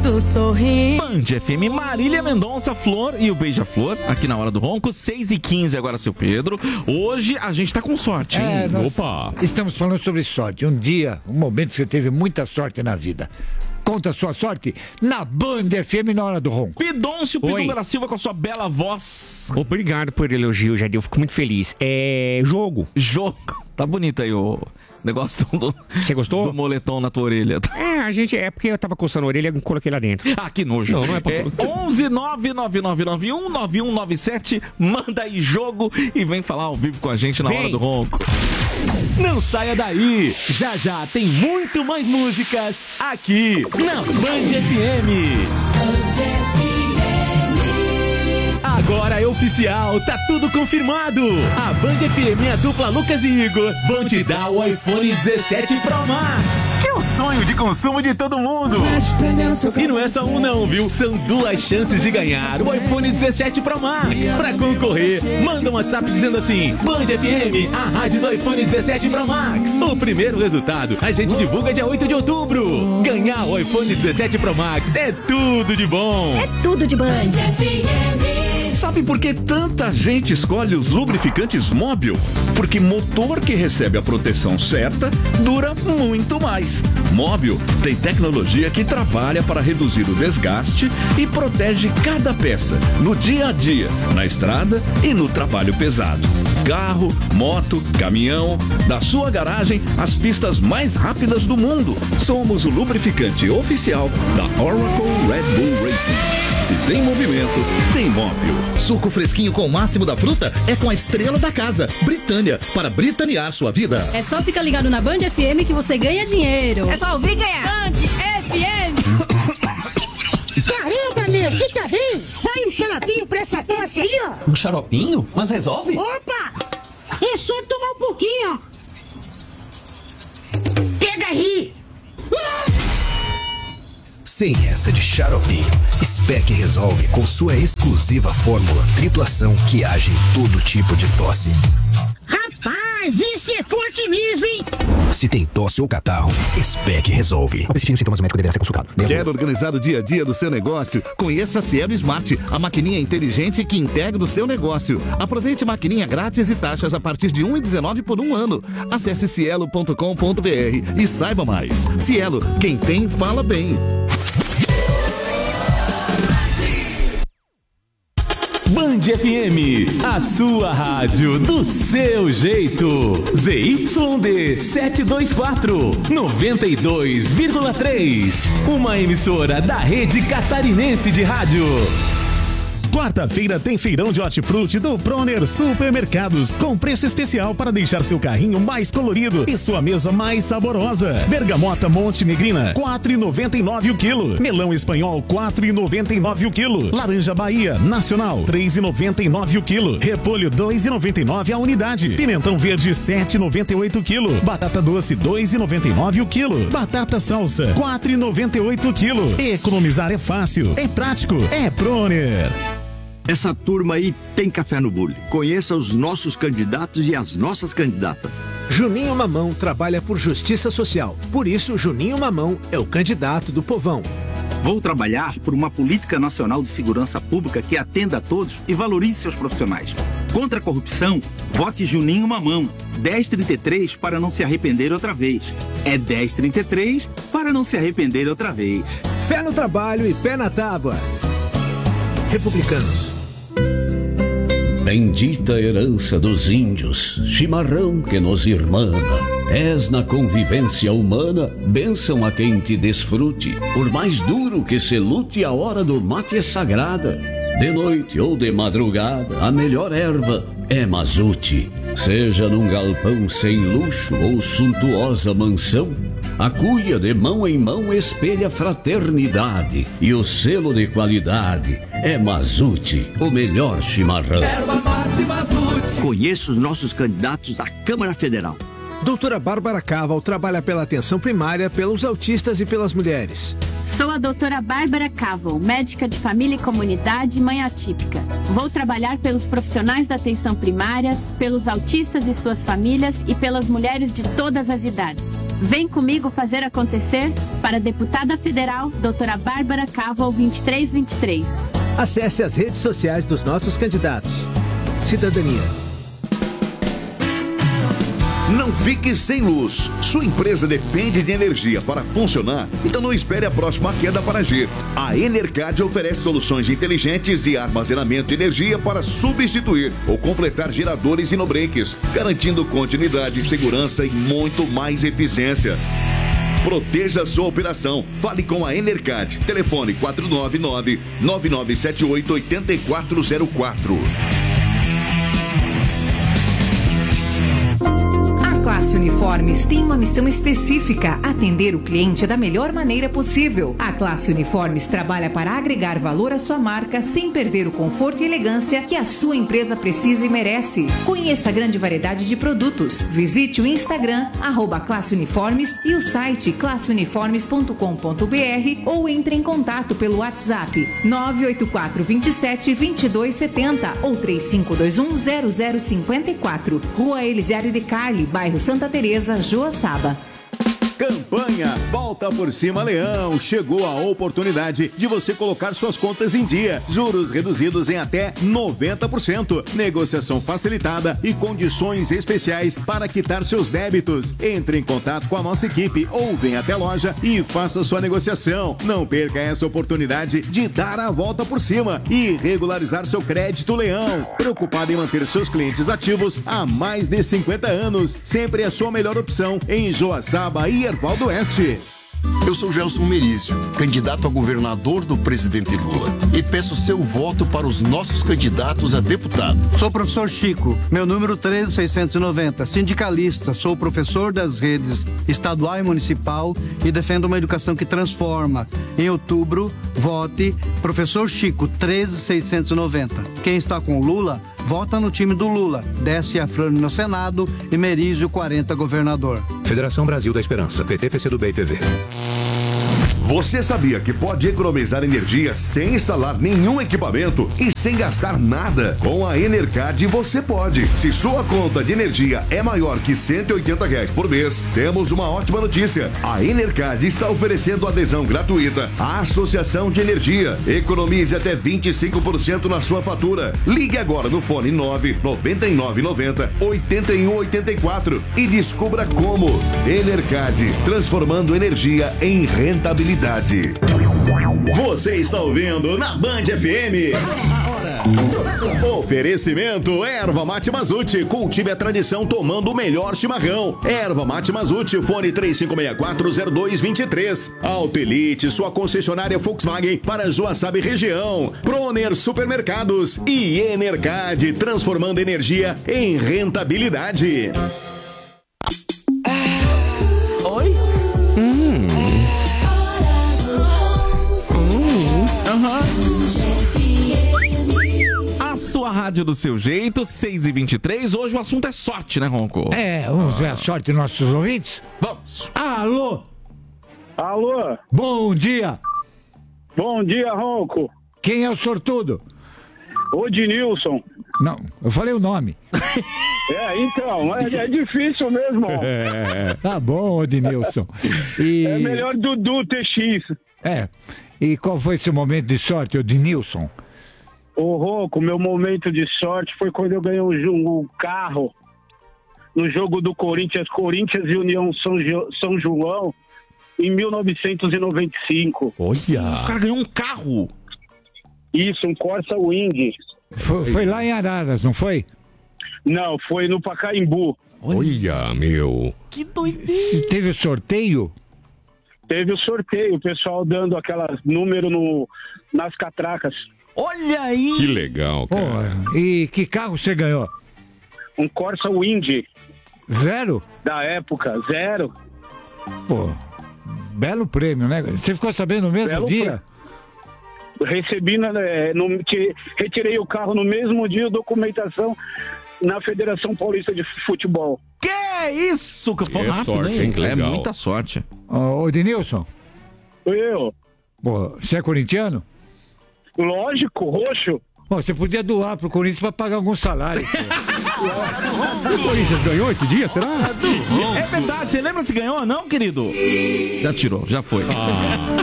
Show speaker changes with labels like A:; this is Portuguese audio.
A: rosto sorrir.
B: Band FM, Marília Mendonça, Flor e o Beija-Flor, aqui na Hora do Ronco, 6h15 agora, seu Pedro. Hoje a gente tá com sorte, hein?
C: Opa! Estamos falando sobre sorte. Um momento que você teve muita sorte na vida. Conta a sua sorte na Band FM na Hora do Ronco.
B: Pidoncio Pidonga da Silva com a sua bela voz.
D: Obrigado por elogio, Jardim. Eu fico muito feliz. Jogo.
B: Tá bonito aí o negócio do...
D: Você gostou?
B: Do moletom na tua orelha.
D: É porque eu tava coçando a orelha e coloquei lá dentro.
B: Ah, que nojo.
D: Não é pra...
B: 11-99991-9197. Manda aí jogo e vem falar ao vivo com a gente na Hora do Ronco.
E: Não saia daí. Já já tem muito mais músicas aqui na Band FM. Agora é oficial, tá tudo confirmado. A Band FM e a dupla Lucas e Igor vão te dar o iPhone 17 Pro Max, que é o sonho de consumo de todo mundo. E não é só um não, viu? São 2 chances de ganhar o iPhone 17 Pro Max. Pra concorrer, manda um WhatsApp dizendo assim: Band FM, a rádio do iPhone 17 Pro Max. O primeiro resultado a gente divulga dia 8 de outubro. Ganhar o iPhone 17 Pro Max é tudo de bom.
A: É tudo de Band FM.
F: Sabe por que tanta gente escolhe os lubrificantes Móbil? Porque motor que recebe a proteção certa dura muito mais. Móbil tem tecnologia que trabalha para reduzir o desgaste e protege cada peça no dia a dia, na estrada e no trabalho pesado. Carro, moto, caminhão, da sua garagem às pistas mais rápidas do mundo. Somos o lubrificante oficial da Oracle Red Bull Racing. Se tem movimento, tem Móbil.
G: Suco fresquinho com o máximo da fruta é com a estrela da casa, Britânia, para britanear sua vida.
A: É só ficar ligado na Band FM que você ganha dinheiro. É só ouvir ganhar. Band FM.
H: Caramba, meu, você tá bem? Vai um xaropinho pra essa tosse aí, ó.
I: Um xaropinho? Mas resolve?
H: Opa! É só tomar um pouquinho, ó. Pega aí.
J: Sem essa de xaropinho, Spec resolve com sua exclusiva fórmula tripla-ação que age em todo tipo de tosse.
H: Rapaz, esse é forte mesmo, hein?
J: Se tem tosse ou catarro, Spec resolve. Persistir os sintomas, o médico deverá ser consultado.
G: Quer organizar o dia a dia do seu negócio? Conheça a Cielo Smart, a maquininha inteligente que integra o seu negócio. Aproveite maquininha grátis e taxas a partir de R$ 1,19 por um ano. Acesse cielo.com.br e saiba mais. Cielo, quem tem, fala bem.
E: Band FM, a sua rádio do seu jeito. ZYD 724, 92,3. Uma emissora da Rede Catarinense de Rádio. Quarta-feira tem feirão de hortifruti do Proner Supermercados, com preço especial para deixar seu carrinho mais colorido e sua mesa mais saborosa. Bergamota Monte Negrina, 4,99 o quilo. Melão espanhol, 4,99 o quilo. Laranja Bahia Nacional, 3,99 o quilo. Repolho, 2,99 a unidade. Pimentão verde, 7,98 o quilo. Batata doce, 2,99 o quilo. Batata salsa, 4,98 o quilo. Economizar é fácil, é prático, é Proner.
K: Essa turma aí tem café no bule. Conheça os nossos candidatos e as nossas candidatas.
L: Juninho Mamão trabalha por justiça social. Por isso, Juninho Mamão é o candidato do povão.
M: Vou trabalhar por uma política nacional de segurança pública que atenda a todos e valorize seus profissionais. Contra a corrupção, vote Juninho Mamão. 1033 para não se arrepender outra vez. É 1033 para não se arrepender outra vez.
L: Fé no trabalho e pé na tábua. Republicanos.
N: Bendita herança dos índios, chimarrão que nos irmana. És na convivência humana, bênção a quem te desfrute. Por mais duro que se lute, a hora do mate é sagrada. De noite ou de madrugada, a melhor erva é mazute. Seja num galpão sem luxo ou suntuosa mansão, a cuia de mão em mão espelha fraternidade. E o selo de qualidade é Mazute, o melhor chimarrão.
K: Erva mate Mazute. Conheça os nossos candidatos à Câmara Federal.
L: Doutora Bárbara Caval trabalha pela atenção primária, pelos autistas e pelas mulheres.
O: Sou a doutora Bárbara Caval, médica de família e comunidade e mãe atípica. Vou trabalhar pelos profissionais da atenção primária, pelos autistas e suas famílias e pelas mulheres de todas as idades. Vem comigo fazer acontecer. Para deputada federal, doutora Bárbara Caval 2323.
L: Acesse as redes sociais dos nossos candidatos. Cidadania.
F: Não fique sem luz. Sua empresa depende de energia para funcionar, então não espere a próxima queda para agir. A Enercad oferece soluções inteligentes de armazenamento de energia para substituir ou completar geradores e no-breaks, garantindo continuidade, segurança e muito mais eficiência. Proteja sua operação. Fale com a Enercad. Telefone 499-9978-8404.
P: Classe Uniformes tem uma missão específica: atender o cliente da melhor maneira possível. A Classe Uniformes trabalha para agregar valor à sua marca sem perder o conforto e elegância que a sua empresa precisa e merece. Conheça a grande variedade de produtos. Visite o Instagram @classeuniformes e o site classeuniformes.com.br ou entre em contato pelo WhatsApp 984 27 22 70 ou 3521 0054. Rua Elisiário de Carli, bairro Santa Teresa, Joaçaba.
E: Campanha Volta por Cima Leão. Chegou a oportunidade de você colocar suas contas em dia. Juros reduzidos em até 90%. Negociação facilitada e condições especiais para quitar seus débitos. Entre em contato com a nossa equipe ou venha até a loja e faça sua negociação. Não perca essa oportunidade de dar a volta por cima e regularizar seu crédito Leão. Preocupado em manter seus clientes ativos há mais de 50 anos. Sempre a sua melhor opção em Joaçaba e Erval do Oeste.
Q: Eu sou Gelson Merizio, candidato a governador do presidente Lula, e peço seu voto para os nossos candidatos a deputado.
R: Sou o professor Chico, meu número 13690, sindicalista, sou professor das redes estadual e municipal e defendo uma educação que transforma. Em outubro, vote professor Chico 13690. Quem está com Lula, vota no time do Lula. Desce a Frane no Senado e Merizio 40 governador.
J: Federação Brasil da Esperança, PT, PCdoB e PV.
F: Você sabia que pode economizar energia sem instalar nenhum equipamento e sem gastar nada? Com a Enercad você pode. Se sua conta de energia é maior que R$180 por mês, temos uma ótima notícia. A Enercad está oferecendo adesão gratuita à Associação de Energia. Economize até 25% na sua fatura. Ligue agora no fone 99990-8184 e descubra como. Enercad, transformando energia em rentabilidade.
E: Você está ouvindo na Band FM. Oferecimento Erva Mate Mazute. Cultive a tradição tomando o melhor chimarrão. Erva Mate Mazute, fone 35640223. Auto Elite, sua concessionária Volkswagen para Joaçaba e região. Proner Supermercados e Enercad, transformando energia em rentabilidade.
B: Oi? A sua rádio do seu jeito, 6h23. Hoje o assunto é sorte, né, Ronco?
C: Vamos ver a sorte dos nossos ouvintes?
B: Vamos.
C: Alô?
S: Alô?
C: Bom dia.
S: Bom dia, Ronco.
C: Quem é o sortudo?
S: Odinilson.
C: Não, eu falei o nome.
S: Então, é difícil mesmo.
C: Tá bom, Odinilson.
S: É melhor Dudu TX.
C: E qual foi seu momento de sorte, Odinilson?
S: Ô, Ronco, meu momento de sorte foi quando eu ganhei um carro no jogo do Corinthians e União São João em 1995.
B: Olha! Os caras ganhou um carro!
S: Isso, um Corsa Wing.
C: Foi lá em Araras, não foi?
S: Não, foi no Pacaembu.
J: Olha, meu.
B: Que doideira!
C: Teve o sorteio?
S: Teve o sorteio, o pessoal dando aquelas número nas catracas.
B: Olha aí!
J: Que legal, cara.
C: E que carro você ganhou?
S: Um Corsa Wind.
C: Zero?
S: Da época, zero.
C: Pô, belo prêmio, né? Você ficou sabendo no mesmo dia?
S: Recebi, retirei o carro no mesmo dia, documentação na Federação Paulista de Futebol.
B: Que isso? Que foi rápido,
J: sorte, hein? Que legal.
B: É muita sorte.
C: Ô, Denilson.
S: Eu.
C: Pô, você é corintiano?
S: Lógico, roxo.
C: Pô, você podia doar pro Corinthians pra pagar algum salário.
T: O Corinthians ganhou esse dia, será?
B: É verdade, você lembra se ganhou ou não, querido? Já tirou, já foi.